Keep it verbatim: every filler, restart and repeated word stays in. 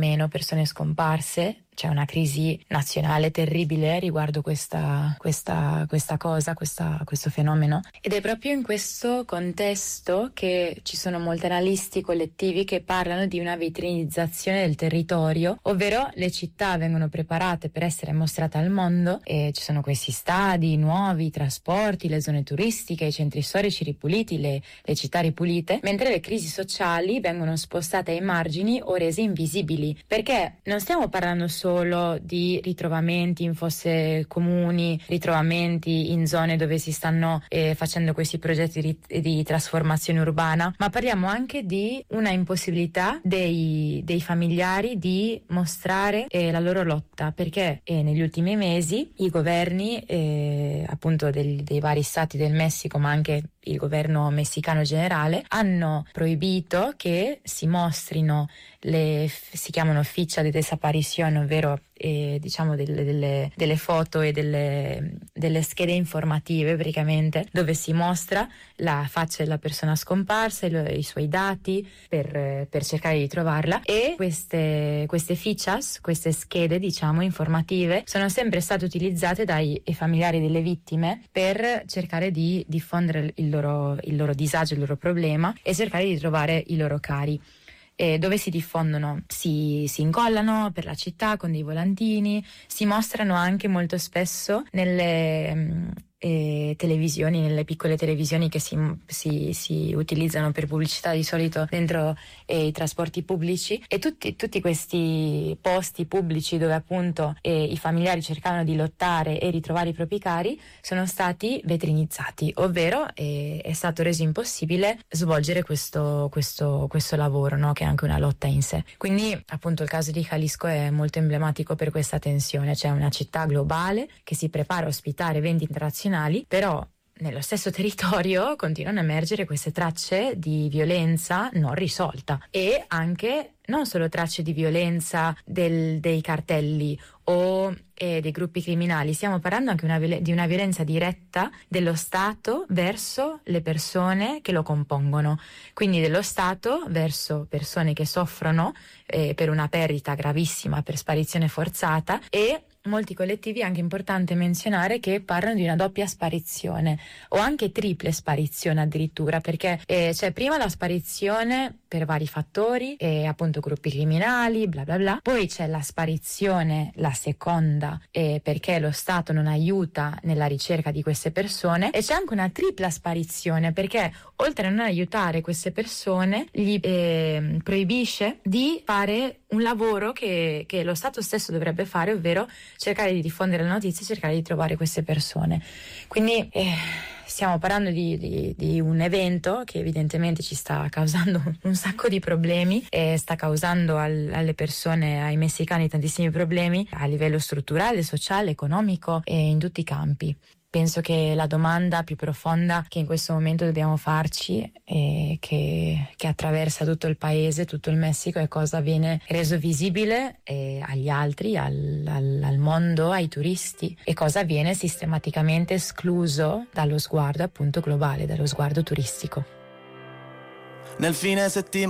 meno persone scomparse. C'è una crisi nazionale terribile riguardo questa, questa, questa cosa, questa, questo fenomeno. Ed è proprio in questo contesto che ci sono molti analisti collettivi che parlano di una vitrinizzazione del territorio, ovvero le città vengono preparate per essere mostrate al mondo e ci sono questi stadi nuovi, i trasporti, le zone turistiche, i centri storici ripuliti, le, le città ripulite, mentre le crisi sociali vengono spostate ai margini o rese invisibili, perché non stiamo parlando solo solo di ritrovamenti in fosse comuni, ritrovamenti in zone dove si stanno eh, facendo questi progetti di, di trasformazione urbana, ma parliamo anche di una impossibilità dei, dei familiari di mostrare eh, la loro lotta, perché eh, negli ultimi mesi i governi eh, appunto del, dei vari stati del Messico, ma anche il governo messicano generale, hanno proibito che si mostrino le, si chiamano ficha de desaparición, ovvero eh, diciamo delle, delle, delle foto e delle, delle schede informative praticamente, dove si mostra la faccia della persona scomparsa, i, i suoi dati per, per cercare di trovarla. E queste, queste fichas, queste schede diciamo informative, sono sempre state utilizzate dai familiari delle vittime per cercare di diffondere il loro, il loro disagio, il loro problema e cercare di trovare i loro cari. Eh, dove si diffondono? Si, si incollano per la città con dei volantini, si mostrano anche molto spesso nelle mh, eh, televisioni, nelle piccole televisioni che si, si, si utilizzano per pubblicità di solito dentro eh, i trasporti pubblici, e tutti, tutti questi posti pubblici dove appunto eh, i familiari cercavano di lottare e ritrovare i propri cari sono stati vetrinizzati, ovvero eh, è stato reso impossibile svolgere questo, questo, questo lavoro, no? Che è anche una lotta in sé. Quindi appunto il caso di Jalisco è molto emblematico per questa tensione. C'è una città globale che si prepara a ospitare eventi internazionali, però nello stesso territorio continuano a emergere queste tracce di violenza non risolta, e anche non solo tracce di violenza del, dei cartelli o eh, dei gruppi criminali, stiamo parlando anche una, di una violenza diretta dello Stato verso le persone che lo compongono, quindi dello Stato verso persone che soffrono eh, per una perdita gravissima, per sparizione forzata, e molti collettivi è anche importante menzionare che parlano di una doppia sparizione o anche triple sparizione addirittura, perché eh, c'è prima la sparizione per vari fattori, eh, appunto gruppi criminali, bla bla bla, poi c'è la sparizione, la seconda, eh, perché lo Stato non aiuta nella ricerca di queste persone, e c'è anche una tripla sparizione perché oltre a non aiutare queste persone gli eh, proibisce di fare un lavoro che, che lo Stato stesso dovrebbe fare, ovvero cercare di diffondere le notizie, cercare di trovare queste persone. Quindi eh, stiamo parlando di, di, di un evento che evidentemente ci sta causando un sacco di problemi e sta causando al, alle persone, ai messicani, tantissimi problemi a livello strutturale, sociale, economico e in tutti i campi. Penso che la domanda più profonda che in questo momento dobbiamo farci e che, che attraversa tutto il paese, tutto il Messico, è cosa viene reso visibile eh, agli altri, al, al, al mondo, ai turisti, e cosa viene sistematicamente escluso dallo sguardo appunto globale, dallo sguardo turistico. Nel fine settimana